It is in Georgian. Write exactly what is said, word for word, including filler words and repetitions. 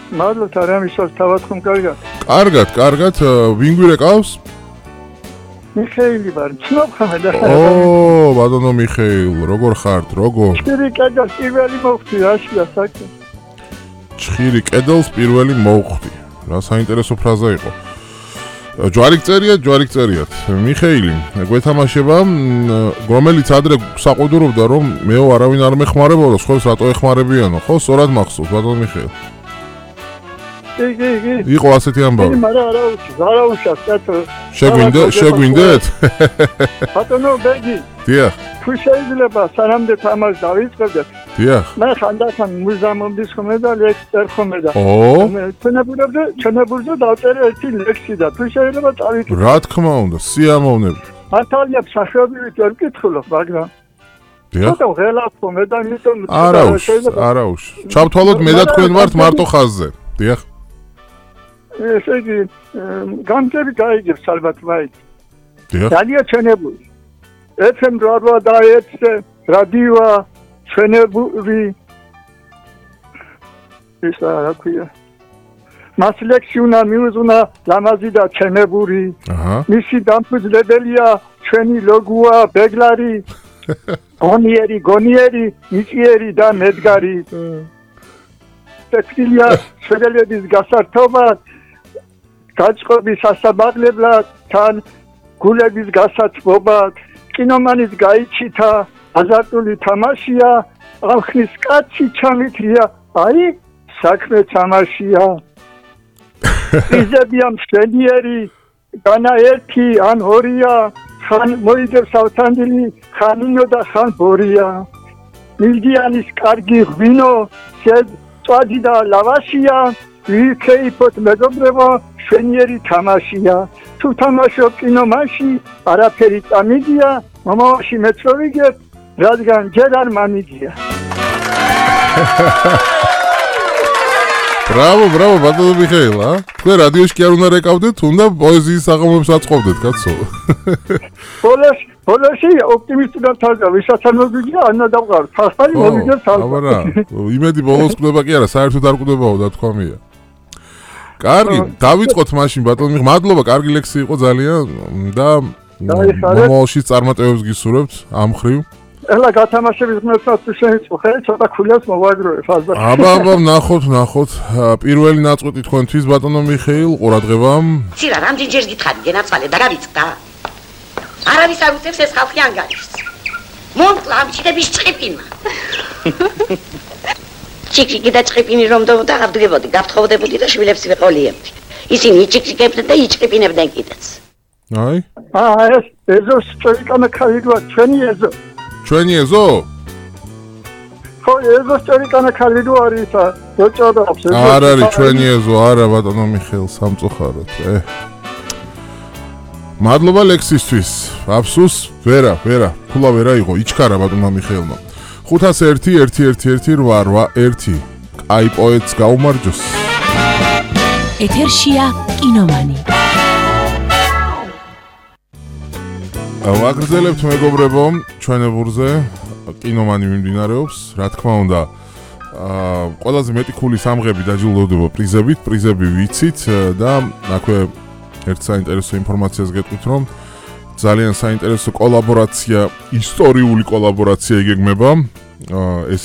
მადლობთ არამისას თავად ხომ კარგად. კარგად, კარგად, ვინ გვირეკავს? მიხეილი ვარ, ცნობ ხამე და ო, ბატონო მიხეილ, როგორ ხართ, როგორ? ჩხირი კედელს პირველი მოვხდი, რაშია საქმე? ჩხირი კედელს პირველი მოვხდი. რა საინტერესო ფრაზა იყო. ჯვარი გწერიათ, ჯვარი გწერიათ. მიხეილი, გვეთამაშება, რომელიც ადრე საყუდურობდა, რომ მეო არავინ არ მეხმარებოდა, ხოლოს რატო ეხმარებიანო, ხო? სწორად მახსოვს, ბატონო მიხეილ. იგი, იგი. იყო ასეთი ამბავი. მაგრამ არა უჩი, არა უშავს, კაცო. შეგვინდა, შეგვინდეთ? ბატონო ბეგი. დიახ. თუ შეიძლება სანამდე თამაშს დავიწყებდეთ. დიახ. მე ხანდახან მუზამომდის ხომ და ლექსტერ ხომ და. ო. ჩვენებურებზე, ჩვენებურზე დავწერე ერთი ლექსი და თუ შეიძლება წავიკითხო. რა თქმა უნდა, სიამოვნებით. მართალია სახელობით ვერ ვკითხულობ, მაგრამ დიახ. ცოტა ღელავ მე და იმიტომ არა უშ, არა უშ. ჩავთვალოთ მე და თქვენ ვართ მარტო ხაზზე. დიახ. ესე იგი, გამგები გაიგებს ალბათ მაინც. დიახ. ძალიან ჩვენებული. ეფ ემ რვა და ერთი რადიოა ჩვენებული. ისა რა ქვია? მას ლექსი უნდა მიუძღვნა ლამაზი და ჩვენებული. აჰა. მისი დამფუძნებელია ჩვენი ლოგოა ბეგლარი. გონიერი, გონიერი, მიწიერი და მედგარი. ტექსტილია შეგელების გასართობა გაწყობის სასაბაღლებლად თან გულების გასაცმობად კინომანის გაიჩითა აზარტული თამაშია ახნის კაცი ჩამithრია აი საქმე თამაშია იზებია მშვენიერი განა ერთი ან ორია ხან მოიგებს ავთანდილი ხანინო და ხან ბორია მილდიანის კარგი ღვინო წვადი და ლავაშია ვიქეიფოთ მეგობრებო შვენიერი თამაშია თუ თამაშობ კინომანში არაფერი წამიგია მომავალში მეც რო ვიგებ რადგან ჯერ არ მამიგია ბრავო ბრავო ბატონო მიხეილ ა თქვენ რადიოში კი არ უნდა რეკავდეთ უნდა პოეზიის საღამოებს აწყობდეთ კაცო ბოლოს ბოლოსი ოპტიმისტურად თავდა ვისაც არ მოგიგია არ უნდა დავყავ ხახალი მოგიგებ თავდა აბა რა იმედი ბოლოს ყდება კი არა საერთოდ არ ყდებაო და თქვამია კარგი დავიწყოთ მაშინ ბატონო მიხეილ მადლობა კარგი ლექსი იყო ძალიან და მომავალში წარმატებებს გისურვებთ ამ ხრივ ეხლა გათამაშების მეთოდს თუ შეიძლება ხელი ცოტა ქულიას მოვაგროვებ აზრად. აბა აბა ნახოთ ნახოთ პირველი ნაწყვეტი თქვენთვის ბატონო მიხეილ ყურადღება. ცირა რამდენჯერ გითხარი გენაცვალე და გავიწყდა. არავის არ უწევს ეს ხალხი ანგარიშს. მომკლა ამ ჩიტების ჭყიპინმა. ჩიკჩიკი და ჭყიპინი რომ დავდგებოდი, გავთხოვდებოდი და შვილებს ვიყოლიებდი. ისინი ჩიკჩიკებდნენ და იჭყიპინებდნენ კიდეც. აი? აა ეს ეზოს ჭრიკანა ქალიდვა ჩვენი ეზო. ჩვენი ეზო? ხო, ეზოს ჭრიკანა ქალიდვა არის და როჭადავს ეზო. არ არის ჩვენი ეზო, არა ბატონო მიხეილ სამწუხაროდ. ე. მადლობა ლექსისთვის. აფსუს, ვერა, ვერა, ფულა ვერა იყო, იჩქარა ბატონო მიხეილმა. ხუთას ერთი ერთი ერთი ერთი რვა რვა ერთი. აი პოეტს გაუმარჯოს. ეთერშია კინომანი. ვაგრძელებთ მეგობრებო, ჩვენებურზე კინომანი მიმდინარეობს, რა თქმა უნდა, აა ყველაზე მეტი ქულის ამღები დაჯილდოვდება პრიზებით, პრიზები ვიცით და აქვე ერთ საინტერესო ინფორმაციას გეტყვით, რომ ძალიან საინტერესო კოლაბორაცია, ისტორიული კოლაბორაცია იგეგმება. ეს